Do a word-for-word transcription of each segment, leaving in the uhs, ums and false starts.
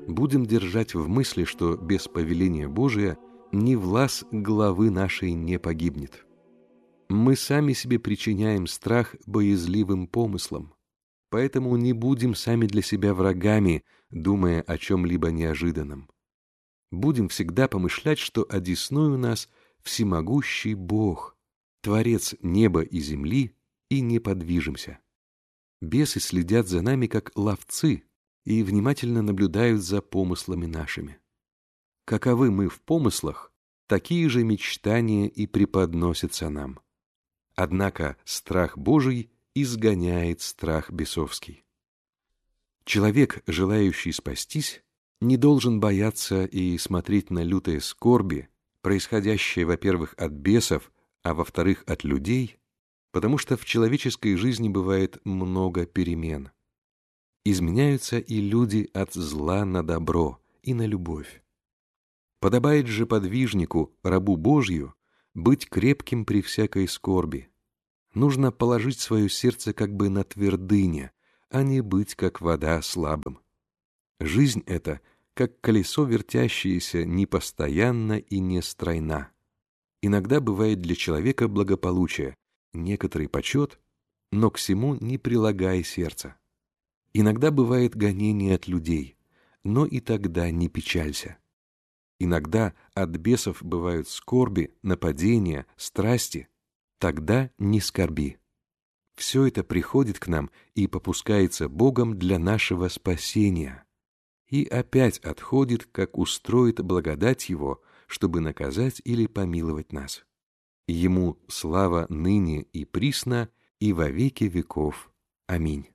Будем держать в мысли, что без повеления Божия ни влас главы нашей не погибнет. Мы сами себе причиняем страх боязливым помыслом, поэтому не будем сами для себя врагами, думая о чем-либо неожиданном. Будем всегда помышлять, что одесную нас всемогущий Бог, Творец неба и земли, и не подвижимся. Бесы следят за нами, как ловцы, и внимательно наблюдают за помыслами нашими. Каковы мы в помыслах, такие же мечтания и преподносятся нам. Однако страх Божий изгоняет страх бесовский. Человек, желающий спастись, не должен бояться и смотреть на лютые скорби, происходящие, во-первых, от бесов, а во-вторых, от людей, потому что в человеческой жизни бывает много перемен. Изменяются и люди от зла на добро и на любовь. Подобает же подвижнику, рабу Божью, быть крепким при всякой скорби. Нужно положить свое сердце как бы на твердыне, а не быть, как вода, слабым. Жизнь эта, как колесо вертящееся, непостоянна и нестройна. Иногда бывает для человека благополучие, некоторый почет, но к сему не прилагай сердца. Иногда бывает гонение от людей, но и тогда не печалься. Иногда от бесов бывают скорби, нападения, страсти, тогда не скорби. Все это приходит к нам и попускается Богом для нашего спасения, и опять отходит, как устроит благодать Его, чтобы наказать или помиловать нас. Ему слава ныне и присно, и во веки веков. Аминь.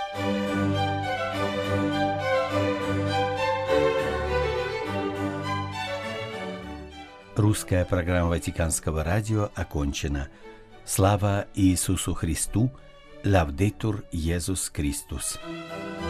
Русская программа Ватиканского радио окончена. Слава Иисусу Христу! Лавдетур Иисус Христос!